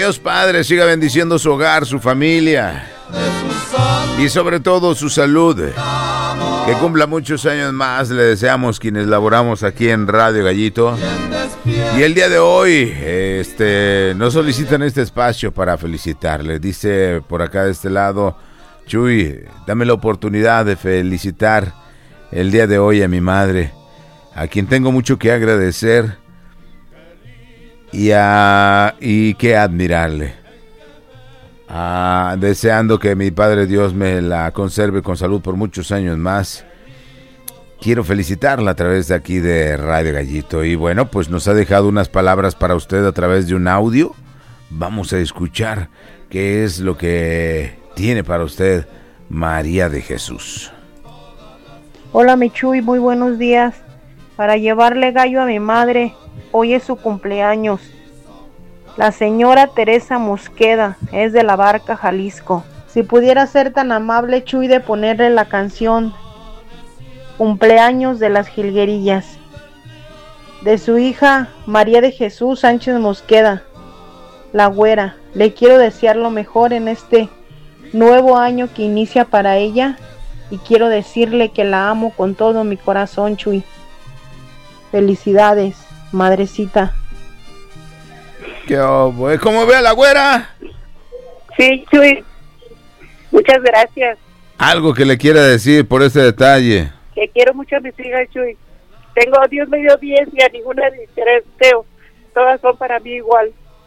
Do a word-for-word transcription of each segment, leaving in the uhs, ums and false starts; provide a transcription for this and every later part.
Dios Padre siga bendiciendo su hogar, su familia y sobre todo su salud. Que cumpla muchos años más, le deseamos quienes laboramos aquí en Radio Gallito. Y el día de hoy este, nos solicitan este espacio para felicitarle. Dice por acá de este lado, Chuy, dame la oportunidad de felicitar el día de hoy a mi madre, a quien tengo mucho que agradecer y, a, y que admirarle. Ah, deseando que mi Padre Dios me la conserve con salud por muchos años más. Quiero felicitarla a través de aquí de Radio Gallito. Y bueno, pues nos ha dejado unas palabras para usted a través de un audio. Vamos a escuchar qué es lo que tiene para usted María de Jesús. Hola mi Chuy, muy buenos días. Para llevarle gallo a mi madre, hoy es su cumpleaños. La señora Teresa Mosqueda, es de La Barca, Jalisco. Si pudiera ser tan amable, Chuy, de ponerle la canción Cumpleaños de las Jilguerillas, de su hija María de Jesús Sánchez Mosqueda, la güera. Le quiero desear lo mejor en este nuevo año que inicia para ella y quiero decirle que la amo con todo mi corazón, Chuy. Felicidades, madrecita. ¿Qué obo? ¿Cómo ve a la güera? Sí, Chuy. Muchas gracias. Algo que le quiera decir por ese detalle. Que quiero mucho a mis hijas, Chuy. Tengo, Dios me dio diez y a ninguna de deseo. Todas son para mí igual.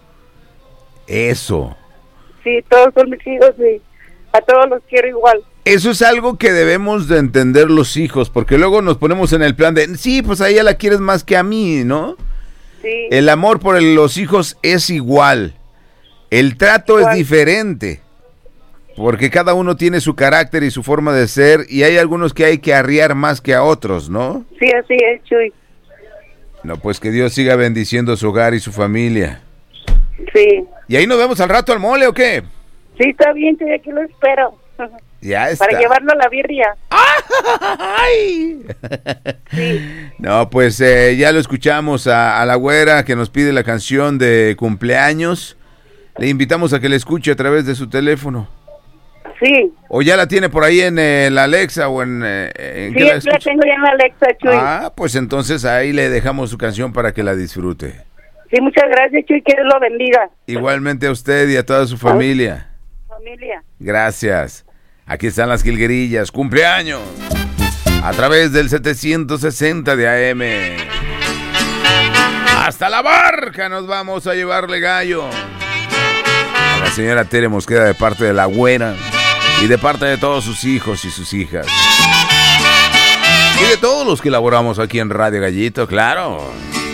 Eso. Sí, todos son mis hijos y a todos los quiero igual. Eso es algo que debemos de entender los hijos, porque luego nos ponemos en el plan de, sí, pues a ella la quieres más que a mí, ¿no? Sí. El amor por el, los hijos es igual. El trato igual. Es diferente. Porque cada uno tiene su carácter y su forma de ser, y hay algunos que hay que arriar más que a otros, ¿no? Sí, así es, Chuy. No, pues que Dios siga bendiciendo su hogar y su familia. Sí. ¿Y ahí nos vemos al rato al mole o qué? Sí, está bien, Chuy, aquí lo espero. Ya está. Para llevarlo a la birria. ¡Ay! Sí. No, pues eh, ya lo escuchamos a, a la güera que nos pide la canción de cumpleaños. Le invitamos a que la escuche a través de su teléfono. Sí. ¿O ya la tiene por ahí en eh, la Alexa o en... Eh, en sí, qué la, la tengo ya en la Alexa, Chuy. Ah, pues entonces ahí le dejamos su canción para que la disfrute. Sí, muchas gracias, Chuy, que Dios lo bendiga. Igualmente a usted y a toda su familia. Familia. Gracias. Aquí están las Jilguerillas, cumpleaños, a través del setecientos sesenta de A M. Hasta La Barca nos vamos a llevarle gallo. A la señora Tere Mosqueda de parte de la güera y de parte de todos sus hijos y sus hijas. Y de todos los que laboramos aquí en Radio Gallito, claro.